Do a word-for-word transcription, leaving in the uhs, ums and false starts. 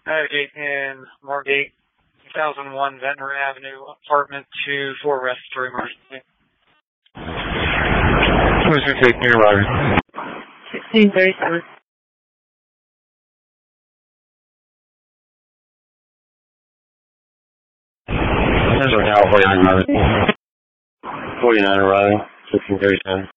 Navigate in Margate, two thousand one Ventnor Avenue, apartment two for respiratory emergency. Who's your take me arriving? sixteen thirty-seven. There's a Cal forty-nine arriving. forty-nine arriving, sixteen thirty-seven.